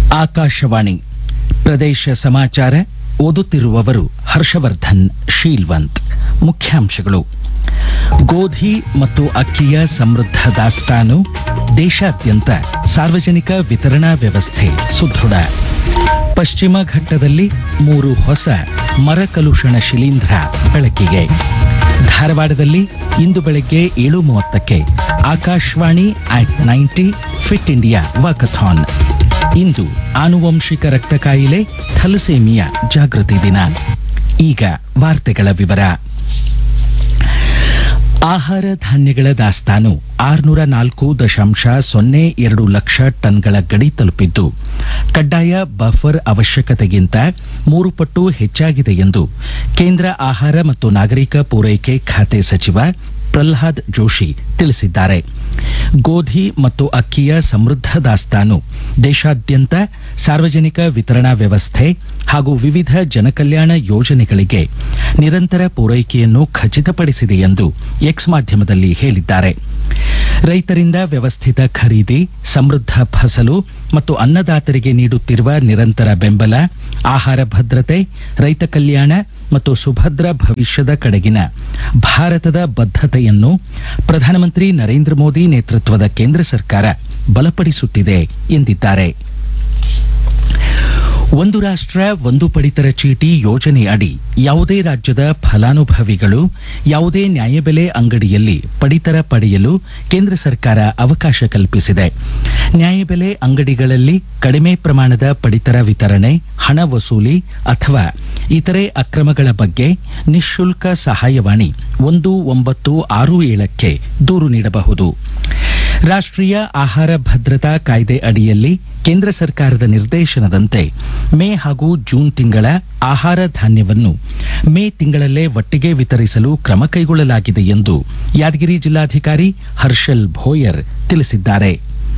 ಆಕಾಶವಾಣಿ ಪ್ರದೇಶ ಸಮಾಚಾರ ಓದುತ್ತಿರುವವರು ಹರ್ಷವರ್ಧನ್ ಶೀಲ್ವಂತ್. ಮುಖ್ಯಾಂಶಗಳು: ಗೋಧಿ ಮತ್ತು ಅಕ್ಕಿಯ ಸಮೃದ್ಧ ದಾಸ್ತಾನು, ದೇಶಾದ್ಯಂತ ಸಾರ್ವಜನಿಕ ವಿತರಣಾ ವ್ಯವಸ್ಥೆ ಸುದೃಢ. ಪಶ್ಚಿಮ ಘಟ್ಟದಲ್ಲಿ 3 ಹೊಸ ಮರಕಲುಷಣ ಶಿಲೀಂಧ್ರ ಬೆಳಕಿಗೆ. ಧಾರವಾಡದಲ್ಲಿ ಇಂದು ಬೆಳಗ್ಗೆ 7:30ಕ್ಕೆ ಆಕಾಶವಾಣಿ @90 ಫಿಟ್ ಇಂಡಿಯಾ ವಾಕಥಾನ್. ಇಂದು ಆನುವಂಶಿಕ ರಕ್ತ ಕಾಯಿಲೆ ಥಲಸೇಮಿಯಾ ಜಾಗೃತಿ ದಿನ. ಈಗ ವಾರ್ತೆಗಳ ವಿವರ. ಆಹಾರ ಧಾನ್ಯಗಳ ದಾಸ್ತಾನು 604.02 ಲಕ್ಷ ಟನ್ಗಳ ಗಡಿ ತಲುಪಿದ್ದು, ಕಡ್ಡಾಯ ಬಫರ್ ಅವಶ್ಯಕತೆಗಿಂತ 3 ಪಟ್ಟು ಹೆಚ್ಚಾಗಿದೆ ಎಂದು ಕೇಂದ್ರ ಆಹಾರ ಮತ್ತು ನಾಗರಿಕ ಪೂರೈಕೆ ಖಾತೆ ಸಚಿವ ಪ್ರಹ್ಲಾದ್ ಜೋಶಿ ತಿಳಿಸಿದ್ದಾರೆ. ಗೋಧಿ ಮತ್ತು ಅಕ್ಕಿಯ ಸಮೃದ್ಧ ದಾಸ್ತಾನು ದೇಶಾದ್ಯಂತ ಸಾರ್ವಜನಿಕ ವಿತರಣಾ ವ್ಯವಸ್ಥೆ ಹಾಗೂ ವಿವಿಧ ಜನಕಲ್ಯಾಣ ಯೋಜನೆಗಳಿಗೆ ನಿರಂತರ ಪೂರೈಕೆಯನ್ನು ಖಚಿತಪಡಿಸಿದೆ ಎಂದು ಎಕ್ಸ್ ಮಾಧ್ಯಮದಲ್ಲಿ ಹೇಳಿದ್ದಾರೆ. ರೈತರಿಂದ ವ್ಯವಸ್ಥಿತ ಖರೀದಿ, ಸಮೃದ್ಧ ಫಸಲು ಮತ್ತು ಅನ್ನದಾತರಿಗೆ ನೀಡುತ್ತಿರುವ ನಿರಂತರ ಬೆಂಬಲ, ಆಹಾರ ಭದ್ರತೆ, ರೈತ ಕಲ್ಯಾಣ ಮತ್ತು ಸುಭದ್ರ ಭವಿಷ್ಯದ ಕಡೆಗಿನ ಭಾರತದ ಬದ್ಧತೆಯನ್ನು ಪ್ರಧಾನಮಂತ್ರಿ ನರೇಂದ್ರ ಮೋದಿ ನೇತೃತ್ವದ ಕೇಂದ್ರ ಸರ್ಕಾರ ಬಲಪಡಿಸುತ್ತಿದೆ ಎಂದಿದ್ದಾರೆ. ಒಂದು ರಾಷ್ಟ್ರ ಒಂದು ಪಡಿತರ ಚೀಟಿ ಯೋಜನೆ ಅಡಿ ಯಾವುದೇ ರಾಜ್ಯದ ಫಲಾನುಭವಿಗಳು ಯಾವುದೇ ನ್ಯಾಯಬೆಲೆ ಅಂಗಡಿಯಲ್ಲಿ ಪಡಿತರ ಪಡೆಯಲು ಕೇಂದ್ರ ಸರ್ಕಾರ ಅವಕಾಶ ಕಲ್ಪಿಸಿದೆ. ನ್ಯಾಯಬೆಲೆ ಅಂಗಡಿಗಳಲ್ಲಿ ಕಡಿಮೆ ಪ್ರಮಾಣದ ಪಡಿತರ ವಿತರಣೆ, ಹಣ ವಸೂಲಿ ಅಥವಾ ಇತರೆ ಅಕ್ರಮಗಳ ಬಗ್ಗೆ ನಿಶ್ಶುಲ್ಕ ಸಹಾಯವಾಣಿ 1967ಕ್ಕೆ ದೂರು ನೀಡಬಹುದು. ರಾಷ್ಟ್ರೀಯ ಆಹಾರ ಭದ್ರತಾ ಕಾಯ್ದೆ ಅಡಿಯಲ್ಲಿ ಕೇಂದ್ರ ಸರ್ಕಾರದ ನಿರ್ದೇಶನದಂತೆ ಮೇ ಹಾಗೂ ಜೂನ್ ತಿಂಗಳ ಆಹಾರ ಧಾನ್ಯವನ್ನು ಮೇ ತಿಂಗಳಲ್ಲೇ ಒಟ್ಟಿಗೆ ವಿತರಿಸಲು ಕ್ರಮ ಕೈಗೊಳ್ಳಲಾಗಿದೆ ಎಂದು ಯಾದಗಿರಿ ಜಿಲ್ಲಾಧಿಕಾರಿ ಹರ್ಷಲ್ ಭೋಯರ್ ತಿಳಿಸಿದ್ದಾರೆ.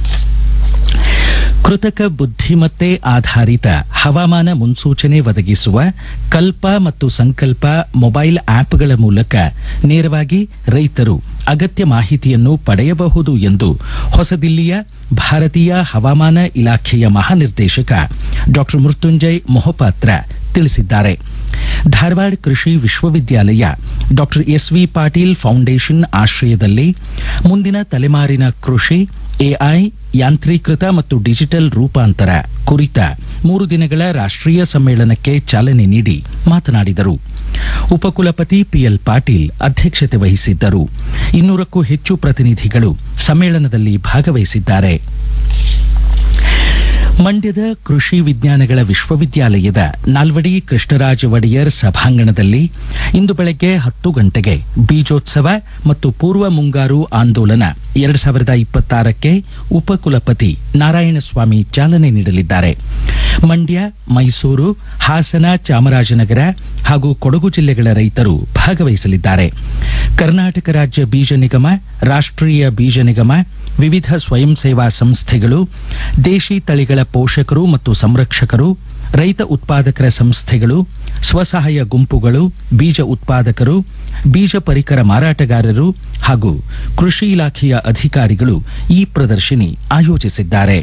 ಕೃತಕ ಬುದ್ಧಿಮತ್ತೆ ಆಧಾರಿತ ಹವಾಮಾನ ಮುನ್ಸೂಚನೆ ಒದಗಿಸುವ ಕಲ್ಪ ಮತ್ತು ಸಂಕಲ್ಪ ಮೊಬೈಲ್ ಆಪ್ಗಳ ಮೂಲಕ ನೇರವಾಗಿ ರೈತರು ಅಗತ್ಯ ಮಾಹಿತಿಯನ್ನು ಪಡೆಯಬಹುದು ಎಂದು ಹೊಸದಿಲ್ಲಿಯ ಭಾರತೀಯ ಹವಾಮಾನ ಇಲಾಖೆಯ ಮಹಾನಿರ್ದೇಶಕ ಡಾ ಮೃತ್ಯುಂಜಯ್ ಮೊಹಪಾತ್ರ ತಿಳಿಸಿದ್ದಾರೆ. ಧಾರವಾಡ ಕೃಷಿ ವಿಶ್ವವಿದ್ಯಾಲಯ ಡಾ ಎಸ್.ವಿ. ಪಾಟೀಲ್ ಫೌಂಡೇಶನ್ ಆಶ್ರಯದಲ್ಲಿ ಮುಂದಿನ ತಲೆಮಾರಿನ ಕೃಷಿ, ಎಐ, ಯಾಂತ್ರೀಕೃತ ಮತ್ತು ಡಿಜಿಟಲ್ ರೂಪಾಂತರ ಕುರಿತ 3 ದಿನಗಳ ರಾಷ್ಟ್ರೀಯ ಸಮ್ಮೇಳನಕ್ಕೆ ಚಾಲನೆ ನೀಡಿ ಮಾತನಾಡಿದರು. ಉಪಕುಲಪತಿ ಪಿಎಲ್ ಪಾಟೀಲ್ ಅಧ್ಯಕ್ಷತೆ ವಹಿಸಿದ್ದರು. 200ಕ್ಕೂ ಹೆಚ್ಚು ಪ್ರತಿನಿಧಿಗಳು ಸಮ್ಮೇಳನದಲ್ಲಿ ಭಾಗವಹಿಸಿದ್ದಾರೆ. ಮಂಡ್ಯದ ಕೃಷಿ ವಿಜ್ಞಾನಗಳ ವಿಶ್ವವಿದ್ಯಾಲಯದ ನಾಲ್ವಡಿ ಕೃಷ್ಣರಾಜ ಒಡೆಯರ್ ಸಭಾಂಗಣದಲ್ಲಿ ಇಂದು ಬೆಳಗ್ಗೆ 10 ಗಂಟೆಗೆ ಬೀಜೋತ್ಸವ ಮತ್ತು ಪೂರ್ವ ಮುಂಗಾರು ಆಂದೋಲನ 2026ಕ್ಕೆ ಉಪಕುಲಪತಿ ನಾರಾಯಣಸ್ವಾಮಿ ಚಾಲನೆ ನೀಡಲಿದ್ದಾರೆ. ಮಂಡ್ಯ, ಮೈಸೂರು, ಹಾಸನ, ಚಾಮರಾಜನಗರ ಹಾಗೂ ಕೊಡಗು ಜಿಲ್ಲೆಗಳ ರೈತರು ಭಾಗವಹಿಸಲಿದ್ದಾರೆ. ಕರ್ನಾಟಕ ರಾಜ್ಯ ಬೀಜ ನಿಗಮ, ರಾಷ್ಟ್ರೀಯ ಬೀಜ ನಿಗಮ, ವಿವಿಧ ಸ್ವಯಂ ಸೇವಾ ಸಂಸ್ಥೆಗಳು, ದೇಶಿ ತಳಿಗಳ ಪೋಷಕರು ಮತ್ತು ಸಂರಕ್ಷಕರು, ರೈತ ಉತ್ಪಾದಕರ ಸಂಸ್ಥೆಗಳು, ಸ್ವಸಹಾಯ ಗುಂಪುಗಳು, ಬೀಜ ಉತ್ಪಾದಕರು, ಬೀಜ ಪರಿಕರ ಮಾರಾಟಗಾರರು ಹಾಗೂ ಕೃಷಿ ಇಲಾಖೆಯ ಅಧಿಕಾರಿಗಳು ಈ ಪ್ರದರ್ಶನಿ ಆಯೋಜಿಸಿದ್ದಾರೆ.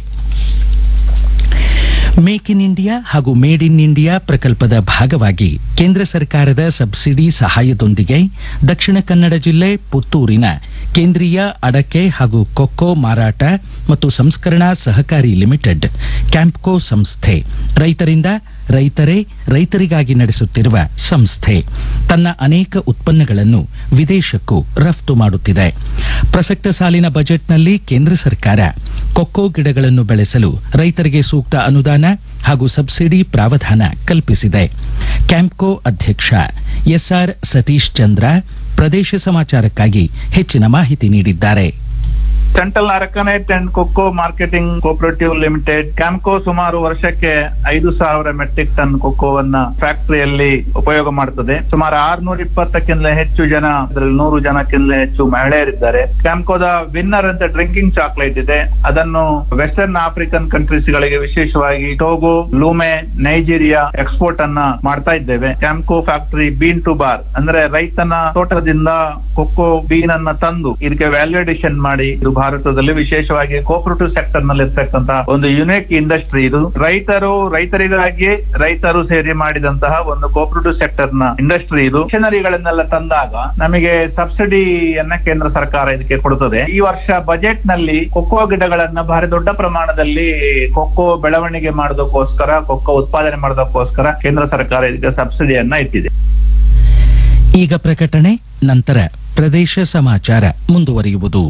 ಮೇಕ್ ಇನ್ ಇಂಡಿಯಾ ಹಾಗೂ ಮೇಡ್ ಇನ್ ಇಂಡಿಯಾ ಪ್ರಕಲ್ಪದ ಭಾಗವಾಗಿ ಕೇಂದ್ರ ಸರ್ಕಾರದ ಸಬ್ಸಿಡಿ ಸಹಾಯದೊಂದಿಗೆ ದಕ್ಷಿಣ ಕನ್ನಡ ಜಿಲ್ಲೆ ಪುತ್ತೂರಿನ ಕೇಂದ್ರೀಯ ಅಡಕೆ ಹಾಗೂ ಕೊಕ್ಕೋ ಮಾರಾಟ ಮತ್ತು ಸಂಸ್ಕರಣಾ ಸಹಕಾರಿ ಲಿಮಿಟೆಡ್ ಕ್ಯಾಂಪ್ಕೋ ಸಂಸ್ಥೆ ರೈತರಿಂದ ರೈತರೇ ರೈತರಿಗಾಗಿ ನಡೆಸುತ್ತಿರುವ ಸಂಸ್ಥೆ ತನ್ನ ಅನೇಕ ಉತ್ಪನ್ನಗಳನ್ನು ವಿದೇಶಕ್ಕೂ ರಫ್ತು ಮಾಡುತ್ತಿದೆ. ಪ್ರಸಕ್ತ ಸಾಲಿನ ಬಜೆಟ್ನಲ್ಲಿ ಕೇಂದ್ರ ಸರ್ಕಾರ ಕೊಕ್ಕೋ ಗಿಡಗಳನ್ನು ಬೆಳೆಸಲು ರೈತರಿಗೆ ಸೂಕ್ತ ಅನುದಾನ ಹಾಗೂ ಸಬ್ಸಿಡಿ ಪ್ರಾವಧಾನ ಕಲ್ಪಿಸಿದೆ. ಕ್ಯಾಂಪ್ಕೋ ಅಧ್ಯಕ್ಷ ಎಸ್ಆರ್ ಸತೀಶ್ ಚಂದ್ರ ಪ್ರದೇಶ ಸಮಾಚಾರಕ್ಕಾಗಿ ಹೆಚ್ಚಿನ ಮಾಹಿತಿ ನೀಡಿದ್ದಾರೆ. Central ಅರಕನೈಟ್ and kho kho marketing cooperative limited Campco ಸುಮಾರು ವರ್ಷಕ್ಕೆ 5,000 ಮೆಟ್ರಿಕ್ ಟನ್ ಕೊಕ್ಕೋವನ್ನ ಫ್ಯಾಕ್ಟರಿಯಲ್ಲಿ ಉಪಯೋಗ ಮಾಡುತ್ತದೆ. ಸುಮಾರು 620ಕ್ಕಿಂತ ಹೆಚ್ಚು ಜನ, ಅದರಲ್ಲಿ 100 ಜನಕ್ಕಿಂತ ಹೆಚ್ಚು ಮಹಿಳೆಯರಿದ್ದಾರೆ. ಕ್ಯಾಂಪ್ಕೋದ ವಿನ್ನರ್ ಅಂತ ಡ್ರಿಂಕಿಂಗ್ ಚಾಕ್ಲೇಟ್ ಇದೆ. ಅದನ್ನು ವೆಸ್ಟರ್ನ್ ಆಫ್ರಿಕನ್ ಕಂಟ್ರೀಸ್ ಗಳಿಗೆ, ವಿಶೇಷವಾಗಿ ಟೋಗೋ, ಲೂಮೆ, ನೈಜೀರಿಯಾ ಎಕ್ಸ್ಪೋರ್ಟ್ ಅನ್ನ ಮಾಡ್ತಾ ಇದ್ದೇವೆ. Campco factory been two bar ಅಂದ್ರೆ ರೈತನ ತೋಟದಿಂದ ಕೊಕ್ಕೋ ಬೀನ್ ಅನ್ನ ತಂದು ಇದಕ್ಕೆ ವ್ಯಾಲ್ಯೂ ಅಡಿಷನ್ ಮಾಡಿ ಇದು ಭಾರತದಲ್ಲಿ ವಿಶೇಷವಾಗಿ ಕೋಪರೇಟಿವ್ ಸೆಕ್ಟರ್ ನಲ್ಲಿ ಇರ್ತಕ್ಕಂತಹ ಒಂದು ಯುನಿಕ್ ಇಂಡಸ್ಟ್ರಿ ಇದು. ರೈತರಿಗಾಗಿ ರೈತರು ಸೇರಿ ಮಾಡಿದಂತಹ ಒಂದು ಕೋಪರೇಟಿವ್ ಸೆಕ್ಟರ್ ನ ಇಂಡಸ್ಟ್ರಿ ಇದು. ಮಿಷನರಿಗಳನ್ನೆಲ್ಲ ತಂದಾಗ ನಮಗೆ ಸಬ್ಸಿಡಿಯನ್ನ ಕೇಂದ್ರ ಸರ್ಕಾರ ಇದಕ್ಕೆ ಕೊಡುತ್ತದೆ. ಈ ವರ್ಷ ಬಜೆಟ್ ನಲ್ಲಿ ಕೊಕ್ಕೋ ಗಿಡಗಳನ್ನ ಭಾರಿ ದೊಡ್ಡ ಪ್ರಮಾಣದಲ್ಲಿ ಕೊಕ್ಕೋ ಬೆಳವಣಿಗೆ ಮಾಡೋದಕ್ಕೋಸ್ಕರ, ಕೊಕ್ಕೋ ಉತ್ಪಾದನೆ ಮಾಡೋದಕ್ಕೋಸ್ಕರ ಕೇಂದ್ರ ಸರ್ಕಾರ ಇದಕ್ಕೆ ಸಬ್ಸಿಡಿಯನ್ನ ಇಟ್ಟಿದೆ. ಈಗ ಪ್ರಕಟಣೆ, ನಂತರ ಪ್ರದೇಶ ಸಮಾಚಾರ ಮುಂದುವರಿಯುವುದು.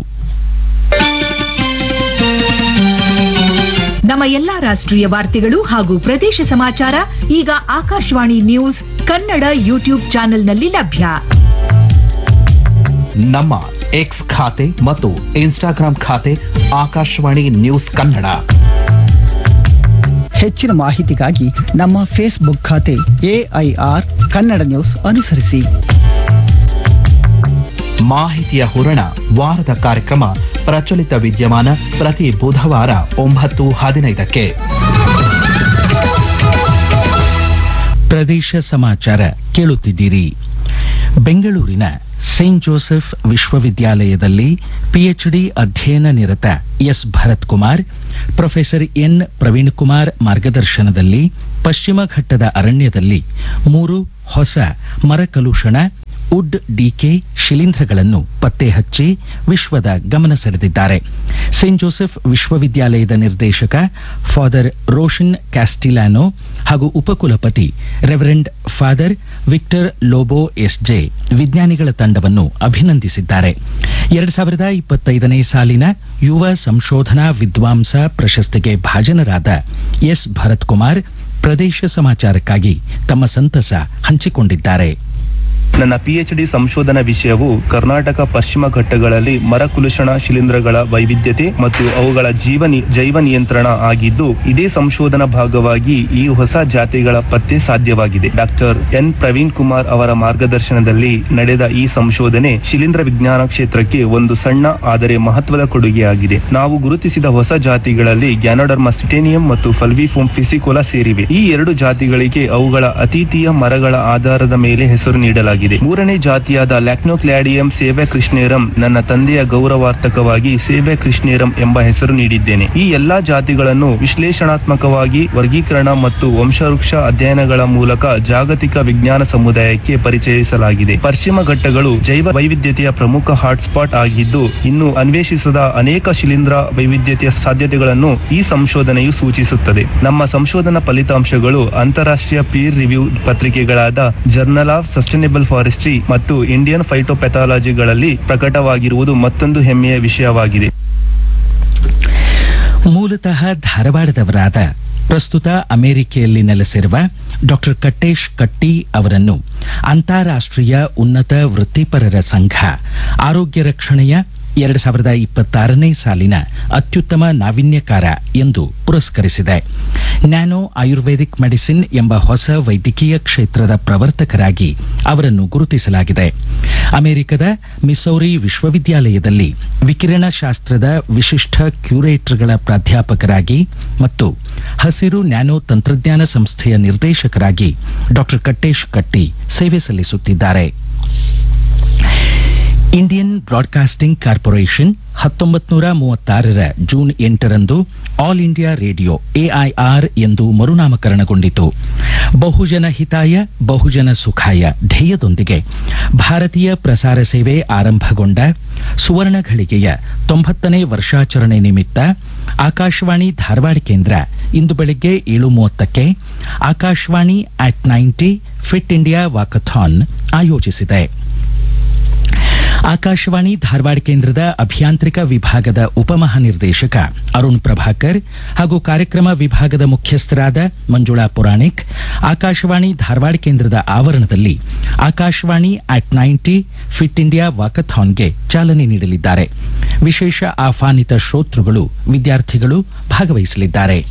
ನಮ್ಮ ಎಲ್ಲಾ ರಾಷ್ಟ್ರೀಯ ವಾರ್ತೆಗಳು ಹಾಗೂ ಪ್ರದೇಶ ಸಮಾಚಾರ ಈಗ ಆಕಾಶವಾಣಿ ನ್ಯೂಸ್ ಕನ್ನಡ ಯೂಟ್ಯೂಬ್ ಚಾನೆಲ್ನಲ್ಲಿ ಲಭ್ಯ. ನಮ್ಮ ಎಕ್ಸ್ ಖಾತೆ ಮತ್ತು ಇನ್ಸ್ಟಾಗ್ರಾಂ ಖಾತೆ ಆಕಾಶವಾಣಿ ನ್ಯೂಸ್ ಕನ್ನಡ. ಹೆಚ್ಚಿನ ಮಾಹಿತಿಗಾಗಿ ನಮ್ಮ ಫೇಸ್ಬುಕ್ ಖಾತೆ AIR ಕನ್ನಡ ನ್ಯೂಸ್ ಅನುಸರಿಸಿ. ಮಾಹಿತಿಯ ಹೂರಣ, ವಾರದ ಕಾರ್ಯಕ್ರಮ ಪ್ರಚಲಿತ ವಿದ್ಯಮಾನ ಪ್ರತಿ ಬುಧವಾರ 9:15ಕ್ಕೆ. ಪ್ರದೇಶ ಸಮಾಚಾರ ಕೇಳುತ್ತಿದ್ದೀರಿ. ಬೆಂಗಳೂರಿನ ಸೇಂಟ್ ಜೋಸೆಫ್ ವಿಶ್ವವಿದ್ಯಾಲಯದಲ್ಲಿ PhD ಅಧ್ಯಯನ ನಿರತ S Bharat Kumar, professor N Praveen Kumar ಮಾರ್ಗದರ್ಶನದಲ್ಲಿ ಪಶ್ಚಿಮ ಘಟ್ಟದ ಅರಣ್ಯದಲ್ಲಿ 3 ಹೊಸ ಮರಕಲುಷಣ ವುಡ್ ಡಿಕೆ ಶಿಲೀಂಧ್ರಗಳನ್ನು ಪತ್ತೆ ಹಚ್ಚಿ ವಿಶ್ವದ ಗಮನ ಸೆಳೆದಿದ್ದಾರೆ. ಸೇಂಟ್ ಜೋಸೆಫ್ ವಿಶ್ವವಿದ್ಯಾಲಯದ ನಿರ್ದೇಶಕ ಫಾದರ್ ರೋಷನ್ ಕ್ಯಾಸ್ಟಿಲಾನೋ ಹಾಗೂ ಉಪಕುಲಪತಿ reverend father Victor Lobo SJ ವಿಜ್ಞಾನಿಗಳ ತಂಡವನ್ನು ಅಭಿನಂದಿಸಿದ್ದಾರೆ. 2025ನೇ ಸಾಲಿನ ಯುವ ಸಂಶೋಧನಾ ವಿದ್ವಾಂಸ ಪ್ರಶಸ್ತಿಗೆ ಭಾಜನರಾದ ಎಸ್ ಭರತ್ ಕುಮಾರ್ ಪ್ರದೇಶ ಸಮಾಚಾರಕ್ಕಾಗಿ ತಮ್ಮ ಸಂತಸ ಹಂಚಿಕೊಂಡಿದ್ದಾರೆ. ನನ್ನ PhD ಸಂಶೋಧನಾ ವಿಷಯವು ಕರ್ನಾಟಕ ಪಶ್ಚಿಮ ಘಟ್ಟಗಳಲ್ಲಿ ಮರಕುಲುಷಣ ಶಿಲೀಂಧ್ರಗಳ ವೈವಿಧ್ಯತೆ ಮತ್ತು ಅವುಗಳ ಜೈವ ನಿಯಂತ್ರಣ ಆಗಿದ್ದು, ಇದೇ ಸಂಶೋಧನಾ ಭಾಗವಾಗಿ ಈ ಹೊಸ ಜಾತಿಗಳ ಪತ್ತೆ ಸಾಧ್ಯವಾಗಿದೆ. ಡಾಕ್ಟರ್ ಎನ್ ಪ್ರವೀಣ್ ಕುಮಾರ್ ಅವರ ಮಾರ್ಗದರ್ಶನದಲ್ಲಿ ನಡೆದ ಈ ಸಂಶೋಧನೆ ಶಿಲೀಂಧ್ರ ವಿಜ್ಞಾನ ಕ್ಷೇತ್ರಕ್ಕೆ ಒಂದು ಸಣ್ಣ ಆದರೆ ಮಹತ್ವದ ಕೊಡುಗೆಯಾಗಿದೆ. ನಾವು ಗುರುತಿಸಿದ ಹೊಸ ಜಾತಿಗಳಲ್ಲಿ ಗ್ಯಾನೋಡರ್ಮಾ ಸಿಟೇನಿಯಂ ಮತ್ತು ಫಲ್ವಿಫೋಮ್ ಫಿಸಿಕೋಲಾ ಸೇರಿವೆ. ಈ 2 ಜಾತಿಗಳಿಗೆ ಅವುಗಳ ಅತೀತೀಯ ಮರಗಳ ಆಧಾರದ ಮೇಲೆ ಹೆಸರು ನೀಡಲಾಗಿದೆ. 3ನೇ ಜಾತಿಯಾದ ಲ್ಯಾಕ್ನೋಕ್ಲಾಡಿಯಂ ಸೇವೆ ಕೃಷ್ಣೇರಂ ನನ್ನ ತಂದೆಯ ಗೌರವಾರ್ಥಕವಾಗಿ ಸೇವೆ ಕೃಷ್ಣೇರಂ ಎಂಬ ಹೆಸರು ನೀಡಿದ್ದೇನೆ. ಈ ಎಲ್ಲಾ ಜಾತಿಗಳನ್ನು ವಿಶ್ಲೇಷಣಾತ್ಮಕವಾಗಿ ವರ್ಗೀಕರಣ ಮತ್ತು ವಂಶವೃಕ್ಷ ಅಧ್ಯಯನಗಳ ಮೂಲಕ ಜಾಗತಿಕ ವಿಜ್ಞಾನ ಸಮುದಾಯಕ್ಕೆ ಪರಿಚಯಿಸಲಾಗಿದೆ. ಪಶ್ಚಿಮ ಘಟ್ಟಗಳು ಜೈವ ವೈವಿಧ್ಯತೆಯ ಪ್ರಮುಖ ಹಾಟ್ಸ್ಪಾಟ್ ಆಗಿದ್ದು, ಇನ್ನು ಅನ್ವೇಷಿಸದ ಅನೇಕ ಶಿಲೀಂಧ್ರ ವೈವಿಧ್ಯತೆಯ ಸಾಧ್ಯತೆಗಳನ್ನು ಈ ಸಂಶೋಧನೆಯು ಸೂಚಿಸುತ್ತದೆ. ನಮ್ಮ ಸಂಶೋಧನಾ ಫಲಿತಾಂಶಗಳು ಅಂತಾರಾಷ್ಟ್ರೀಯ peer review ಪತ್ರಿಕೆಗಳಾದ journal of sustainable forestry ಮತ್ತು ಇಂಡಿಯನ್ ಫೈಟೋಪ್ಯಾಥಾಲಜಿಗಳಲ್ಲಿ ಪ್ರಕಟವಾಗಿರುವುದು ಮತ್ತೊಂದು ಹೆಮ್ಮೆಯ ವಿಷಯವಾಗಿದೆ. ಮೂಲತಃ ಧಾರವಾಡದವರಾದ, ಪ್ರಸ್ತುತ ಅಮೆರಿಕೆಯಲ್ಲಿ ನೆಲೆಸಿರುವ ಡಾಕ್ಟರ್ ಕಟ್ಟೇಶ್ ಕಟ್ಟಿ ಅವರನ್ನು ಅಂತಾರಾಷ್ಟ್ರೀಯ ಉನ್ನತ ವೃತ್ತಿಪರರ ಸಂಘ ಆರೋಗ್ಯ ರಕ್ಷಣೆಯ 2026ನೇ ಸಾಲಿನ ಅತ್ಯುತ್ತಮ ನಾವೀನ್ಯಕಾರ ಎಂದು ಪುರಸ್ಕರಿಸಿದೆ. ನ್ಯಾನೋ ಆಯುರ್ವೇದಿಕ್ ಮೆಡಿಸಿನ್ ಎಂಬ ಹೊಸ ವೈದ್ಯಕೀಯ ಕ್ಷೇತ್ರದ ಪ್ರವರ್ತಕರಾಗಿ ಅವರನ್ನು ಗುರುತಿಸಲಾಗಿದೆ. ಅಮೆರಿಕದ ಮಿಸೌರಿ ವಿಶ್ವವಿದ್ಯಾಲಯದಲ್ಲಿ ವಿಕಿರಣ ಶಾಸ್ತ್ರದ ವಿಶಿಷ್ಟ ಕ್ಯೂರೇಟರ್ಗಳ ಪ್ರಾಧ್ಯಾಪಕರಾಗಿ ಮತ್ತು ಹಸಿರು ನ್ಯಾನೋ ತಂತ್ರಜ್ಞಾನ ಸಂಸ್ಥೆಯ ನಿರ್ದೇಶಕರಾಗಿ ಡಾಕ್ಟರ್ ಕಟ್ಟೇಶ್ ಕಟ್ಟಿ ಸೇವೆ ಸಲ್ಲಿಸುತ್ತಿದ್ದಾರೆ. Indian broadcasting corporation 1936ರ June 8ರಂದು all India radio AIR ಎಂದು ಮರುನಾಮಕರಣಗೊಂಡಿತು. ಬಹುಜನ ಹಿತಾಯ ಬಹುಜನ ಸುಖಾಯ ಧ್ಯೇಯದೊಂದಿಗೆ ಭಾರತೀಯ ಪ್ರಸಾರ ಸೇವೆ ಆರಂಭಗೊಂಡ ಸುವರ್ಣ ಘಳಿಗೆಯ 90ನೇ ವರ್ಷಾಚರಣೆ ನಿಮಿತ್ತ ಆಕಾಶವಾಣಿ ಧಾರವಾಡ ಕೇಂದ್ರ ಇಂದು ಬೆಳಗ್ಗೆ 7:30ಕ್ಕೆ ಆಕಾಶವಾಣಿ @90 ಫಿಟ್ ಇಂಡಿಯಾ ವಾಕಥಾನ್ ಆಯೋಜಿಸಿದೆ. ಆಕಾಶವಾಣಿ ಧಾರವಾಡ ಕೇಂದ್ರದ ಅಭಿಯಾಂತ್ರಿಕ ವಿಭಾಗದ ಉಪಮಹಾನಿರ್ದೇಶಕ ಅರುಣ್ ಪ್ರಭಾಕರ್ ಹಾಗೂ ಕಾರ್ಯಕ್ರಮ ವಿಭಾಗದ ಮುಖ್ಯಸ್ಥರಾದ ಮಂಜುಳಾ ಪುರಾಣಿಕ್ ಆಕಾಶವಾಣಿ ಧಾರವಾಡ ಕೇಂದ್ರದ ಆವರಣದಲ್ಲಿ ಆಕಾಶವಾಣಿ @90 ಫಿಟ್ ಇಂಡಿಯಾ ವಾಕಥಾನ್ಗೆ ಚಾಲನೆ ನೀಡಲಿದ್ದಾರೆ. ವಿಶೇಷ ಆಹ್ವಾನಿತ ಶ್ರೋತೃಗಳು, ವಿದ್ಯಾರ್ಥಿಗಳು ಭಾಗವಹಿಸಲಿದ್ದಾರೆ.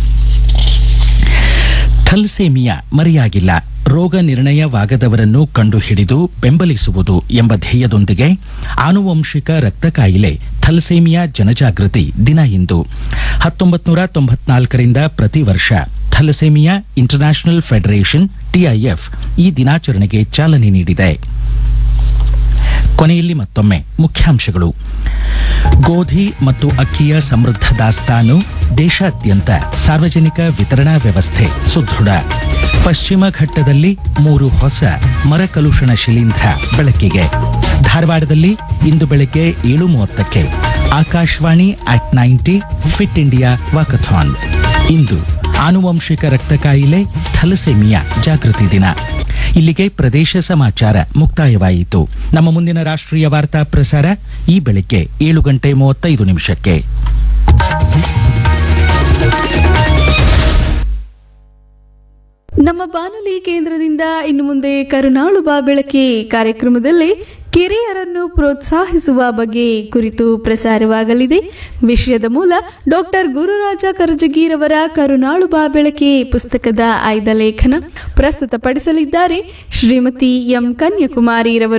ಥಲಸೇಮಿಯಾ ಮರೆಯಾಗಿಲ್ಲ, ರೋಗ ನಿರ್ಣಯವಾಗದವರನ್ನು ಕಂಡುಹಿಡಿದು ಬೆಂಬಲಿಸುವುದು ಎಂಬ ಧ್ಯೇಯದೊಂದಿಗೆ ಆನುವಂಶಿಕ ರಕ್ತ ಕಾಯಿಲೆ ಥಲಸೇಮಿಯಾ ಜನಜಾಗೃತಿ ದಿನ ಇಂದು 1994ರಿಂದ ಪ್ರತಿ ವರ್ಷ ಥಲಸೇಮಿಯಾ ಇಂಟರ್ನ್ಯಾಷನಲ್ ಫೆಡರೇಷನ್ TIF ಈ ದಿನಾಚರಣೆಗೆ ಚಾಲನೆ ನೀಡಿದೆ. ಕೊನೆಯಲ್ಲಿ ಮತ್ತೊಮ್ಮೆ ಮುಖ್ಯಾಂಶಗಳು. ಗೋಧಿ ಮತ್ತು ಅಕ್ಕಿಯ ಸಮೃದ್ಧ ದಾಸ್ತಾನು, ದೇಶಾದ್ಯಂತ ಸಾರ್ವಜನಿಕ ವಿತರಣಾ ವ್ಯವಸ್ಥೆ ಸುದೃಢ. ಪಶ್ಚಿಮ ಘಟ್ಟದಲ್ಲಿ 3 ಹೊಸ ಮರಕಲುಷಣ ಶಿಲೀಂಧ್ರ ಬೆಳಕಿಗೆ. ಧಾರವಾಡದಲ್ಲಿ ಇಂದು ಬೆಳಗ್ಗೆ 7:30ಕ್ಕೆ ಆಕಾಶವಾಣಿ @90 ಫಿಟ್ ಇಂಡಿಯಾ ವಾಕಥಾನ್. ಇಂದು ಆನುವಂಶಿಕ ರಕ್ತ ಕಾಯಿಲೆ ಥಲಸೆಮಿಯಾ ಜಾಗೃತಿ ದಿನ. ಇಲ್ಲಿಗೆ ಪ್ರದೇಶ ಸಮಾಚಾರ ಮುಕ್ತಾಯವಾಯಿತು. ನಮ್ಮ ಮುಂದಿನ ರಾಷ್ಟ್ರೀಯ ವಾರ್ತಾ ಪ್ರಸಾರ ಈ ಬೆಳಗ್ಗೆ 7:35 ನಮ್ಮ ಬಾನುಲಿ ಕೇಂದ್ರದಿಂದ ಇನ್ನು ಮುಂದೆ ಕರುನಾಳು ಬಾ ಬೆಳಕೆ ಕಾರ್ಯಕ್ರಮದಲ್ಲಿ ಕಿರಿಯರನ್ನು ಪ್ರೋತ್ಸಾಹಿಸುವ ಬಗ್ಗೆ ಕುರಿತು ಪ್ರಸಾರವಾಗಲಿದೆ. ವಿಷಯದ ಮೂಲ ಡಾಕ್ಟರ್ ಗುರುರಾಜ ಕರಜಗಿರವರ ಕರುನಾಳು ಬಾ ಬೆಳಕೆ ಪುಸ್ತಕದ ಆಯ್ದ ಲೇಖನ ಪ್ರಸ್ತುತಪಡಿಸಲಿದ್ದಾರೆ ಶ್ರೀಮತಿ ಎಂ ಕನ್ಯಾಕುಮಾರಿರವರು.